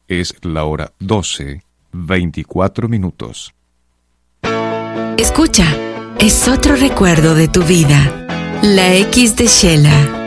Es la hora 12:24. Escucha, es otro recuerdo de tu vida. La X de Sheila.